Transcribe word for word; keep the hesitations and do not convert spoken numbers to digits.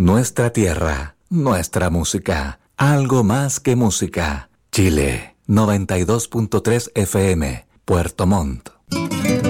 Nuestra tierra, nuestra música, algo más que música. Chile, noventa y dos punto tres F M, Puerto Montt.